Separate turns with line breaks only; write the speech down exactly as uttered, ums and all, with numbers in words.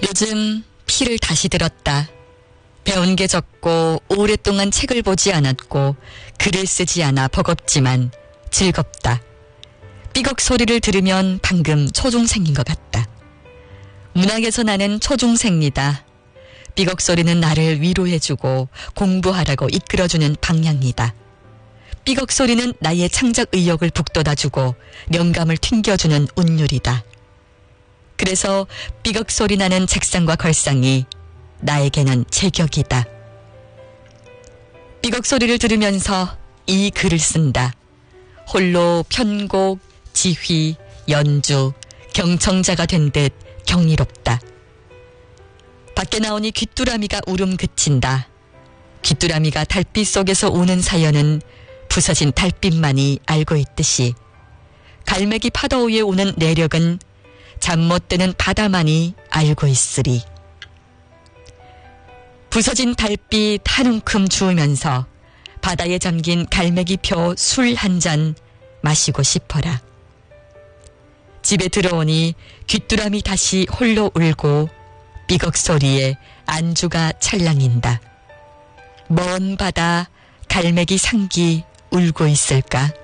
요즘 피를 다시 들었다. 배운 게 적고 오랫동안 책을 보지 않았고 글을 쓰지 않아 버겁지만 즐겁다. 삐걱 소리를 들으면 방금 초중생인 것 같다. 문학에서 나는 초중생이다. 삐걱 소리는 나를 위로해주고 공부하라고 이끌어주는 방향이다. 삐걱 소리는 나의 창작 의욕을 북돋아주고 영감을 튕겨주는 운율이다. 그래서 삐걱 소리 나는 책상과 걸상이 나에게는 제격이다. 삐걱 소리를 들으면서 이 글을 쓴다. 홀로 편곡, 지휘, 연주, 경청자가 된 듯 경이롭다. 밖에 나오니 귀뚜라미가 울음 그친다. 귀뚜라미가 달빛 속에서 우는 사연은 부서진 달빛만이 알고 있듯이 갈매기 파도 위에 우는 내력은 잠 못 드는 바다만이 알고 있으리. 부서진 달빛 한 움큼 주우면서 바다에 잠긴 갈매기표 술 한 잔 마시고 싶어라. 집에 들어오니 귀뚜라미 다시 홀로 울고 삐걱 소리에 안주가 찰랑인다. 먼 바다 갈매기 상기 울고 있을까?